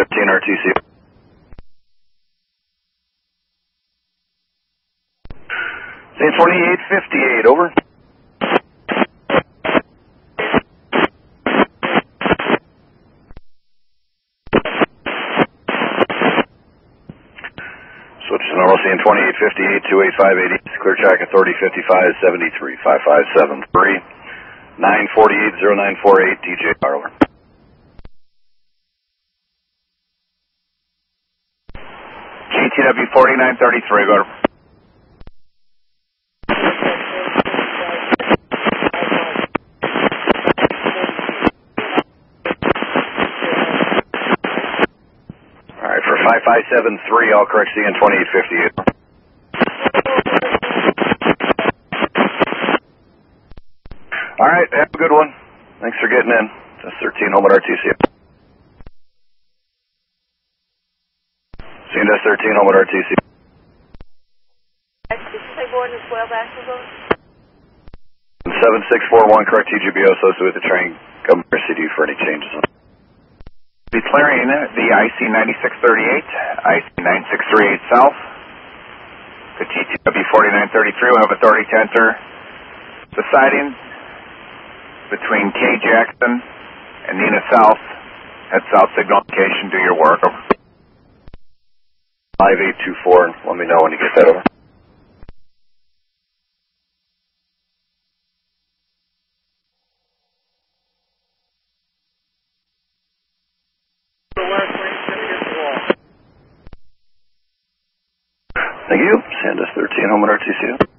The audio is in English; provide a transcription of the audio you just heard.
13 RTC. Say 2858, over. Switch to normal, seeing 2858, 28580, clear track authority 5573, 5573, 948, 0948, DJR, over. GTW 4933, go. Alright, for 5573, I'll correct CN 2858. Alright, have a good one. Thanks for getting in. Just 13 home at RTC. CNS 13 home at RTC. Did you say board is 12 active? 7641, correct TGBO associated with the train. Government CD for any changes. Declaring the IC 9638, IC 9638 South. The GTW 4933 will have authority to enter the siding between K Jackson and Nina South at South Signal location. Do your work. Over. 5824, let me know when you get that over. Thank you. Sandus 13 home at RTC.